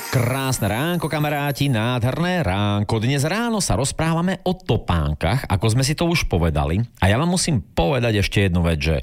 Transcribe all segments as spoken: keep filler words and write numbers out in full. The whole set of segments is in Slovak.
Krásne ránko, kamaráti, nádherné ránko. Dnes ráno sa rozprávame o topánkach, ako sme si to už povedali. A ja vám musím povedať ešte jednu vec, že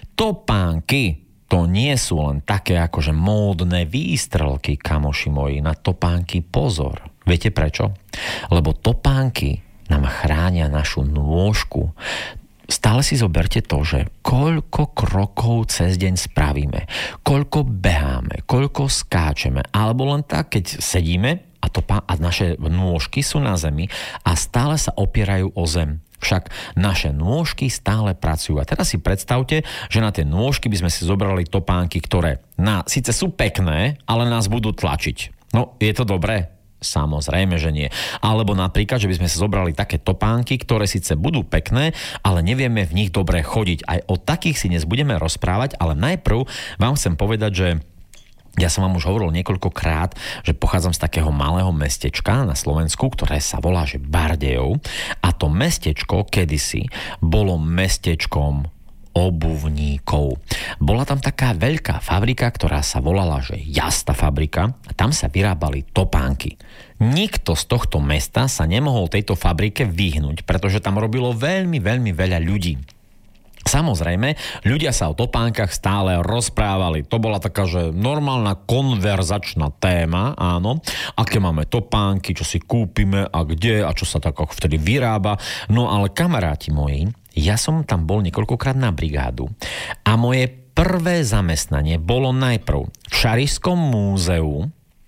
topánky to nie sú len také akože módne výstrelky, kamoši moji. Na topánky pozor. Viete prečo? Lebo topánky nám chránia našu nôžku. Stále si zoberte to, že koľko krokov cez deň spravíme, koľko beháme, koľko skáčeme, alebo len tak, keď sedíme a, to, a naše nôžky sú na zemi a stále sa opierajú o zem. Však naše nôžky stále pracujú. A teraz si predstavte, že na tie nôžky by sme si zobrali topánky, ktoré na, síce sú pekné, ale nás budú tlačiť. No, je to dobré? Samozrejme, že nie. Alebo napríklad, že by sme sa zobrali také topánky, ktoré síce budú pekné, ale nevieme v nich dobre chodiť. Aj o takých si dnes budeme rozprávať, ale najprv vám chcem povedať, že ja som vám už hovoril niekoľkokrát, že pochádzam z takého malého mestečka na Slovensku, ktoré sa volá, že Bardejov. A to mestečko kedysi bolo mestečkom obuvníkov. Bola tam taká veľká fabrika, ktorá sa volala, že Jasta fabrika, a tam sa vyrábali topánky. Nikto z tohto mesta sa nemohol tejto fabrike vyhnúť, pretože tam robilo veľmi, veľmi veľa ľudí. Samozrejme, ľudia sa o topánkach stále rozprávali. To bola taká, že normálna konverzačná téma, áno. Aké máme topánky, čo si kúpime a kde a čo sa tak vtedy vyrába. No ale kamaráti moji, ja som tam bol niekoľkokrát na brigádu a moje prvé zamestnanie bolo najprv v Šarišskom múzeu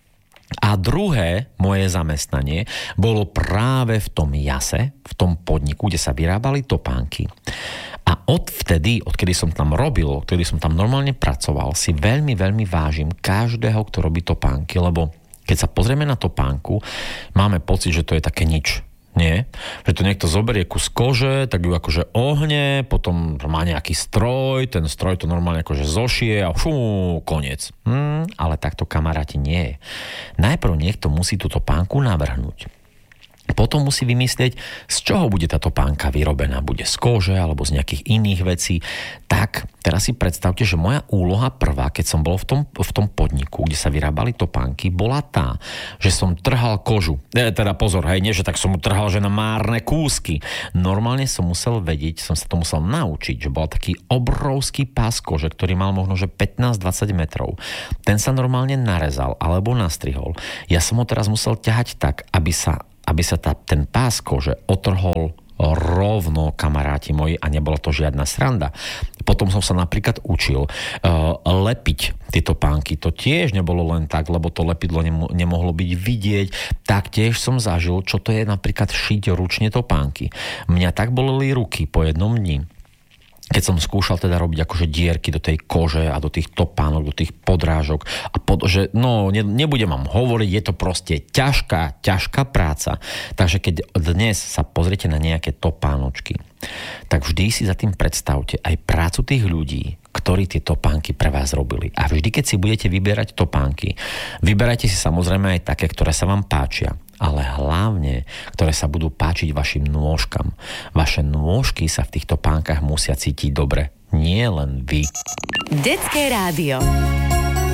a druhé moje zamestnanie bolo práve v tom Jase, v tom podniku, kde sa vyrábali topánky. A odvtedy, odkedy som tam robil, odkedy som tam normálne pracoval, si veľmi, veľmi vážim každého, kto robí topánky, lebo keď sa pozrieme na topánku, máme pocit, že to je také nič. Nie, že to niekto zoberie kus kože, tak ju akože ohne, potom má nejaký stroj, ten stroj to normálne akože zošie a fú, koniec. Hmm, ale takto, kamaráti, nie je. Najprv niekto musí túto topánku navrhnúť. Potom musí vymyslieť, z čoho bude tá topánka vyrobená. Bude z kože alebo z nejakých iných vecí. Tak, teraz si predstavte, že moja úloha prvá, keď som bol v tom, v tom podniku, kde sa vyrábali topánky, bola tá, že som trhal kožu. E, teda pozor, hej, nie, že tak som mu trhal, že na márne kúsky. Normálne som musel vedieť, som sa to musel naučiť, že bol taký obrovský pás kože, ktorý mal možno, že pätnásť dvadsať metrov. Ten sa normálne narezal alebo nastrihol. Ja som ho teraz musel ťahať tak, aby sa aby sa tá, ten pás kože otrhol rovno, kamaráti moji, a nebola to žiadna sranda. Potom som sa napríklad učil uh, lepiť tieto topánky. To tiež nebolo len tak, lebo to lepidlo nemo- nemohlo byť vidieť. Taktiež som zažil, čo to je napríklad šiť ručne topánky. Mňa tak boleli ruky po jednom dni, keď som skúšal teda robiť akože dierky do tej kože a do tých topánok, do tých podrážok a pod, že no, ne, nebudem vám hovoriť, je to proste ťažká, ťažká práca. Takže keď dnes sa pozriete na nejaké topánočky, tak vždy si za tým predstavte aj prácu tých ľudí, ktorí tie topánky pre vás robili. A vždy, keď si budete vyberať topánky, vyberajte si samozrejme aj také, ktoré sa vám páčia, ale hlavne, ktoré sa budú páčiť vašim nôžkam. Vaše nôžky sa v týchto topánkach musia cítiť dobre. Nie len vy. Detské rádio.